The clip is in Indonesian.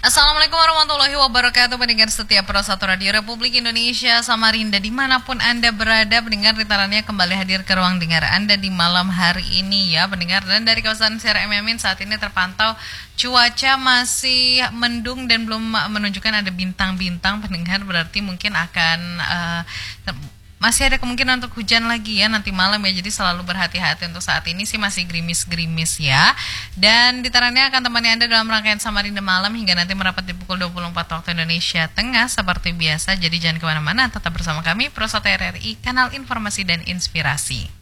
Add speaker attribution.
Speaker 1: Assalamualaikum warahmatullahi wabarakatuh. Pendengar setia Pro 1 Radio Republik Indonesia Samarinda, dimanapun Anda berada, pendengar ditarannya kembali hadir ke ruang dengar Anda di malam hari ini ya pendengar. Dan dari kawasan CRM Yamin saat ini terpantau cuaca masih mendung dan belum menunjukkan ada bintang-bintang pendengar, berarti mungkin akan masih ada kemungkinan untuk hujan lagi ya nanti malam ya. Jadi selalu berhati-hati, untuk saat ini sih masih gerimis-gerimis ya. Dan ditarannya akan temani Anda dalam rangkaian Samarinda Malam hingga nanti merapat di pukul 24 waktu Indonesia Tengah seperti biasa. Jadi jangan kemana-mana, tetap bersama kami Pro 1 RRI, kanal informasi dan inspirasi.